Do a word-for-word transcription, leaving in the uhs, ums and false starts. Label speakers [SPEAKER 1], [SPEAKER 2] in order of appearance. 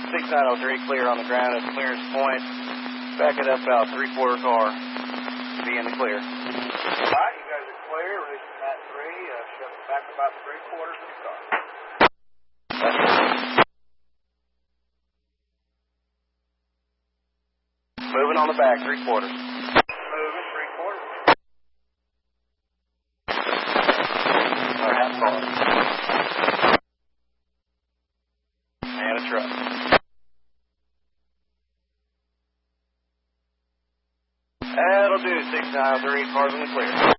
[SPEAKER 1] six nine oh three, clear on the ground at the clearance point. Back it up about three-quarter car. Be in the clear.
[SPEAKER 2] All right, you guys are clear. Releasing that three. Uh, shove it back about three quarters of the car.
[SPEAKER 1] Moving on the back, three quarters.
[SPEAKER 2] Moving, three quarters.
[SPEAKER 1] Or half car. And a truck. That'll do, six nine oh three, cars in the clear.